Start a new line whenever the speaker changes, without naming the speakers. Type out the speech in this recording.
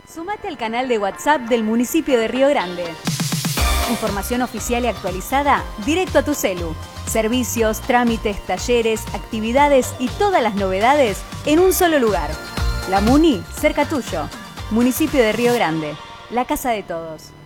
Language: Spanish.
Sumate al canal de WhatsApp del municipio de Río Grande. Información oficial y actualizada directo a tu celu. Servicios, trámites, talleres, actividades y todas las novedades en un solo lugar. La Muni, cerca tuyo. Municipio de Río Grande, la casa de todos.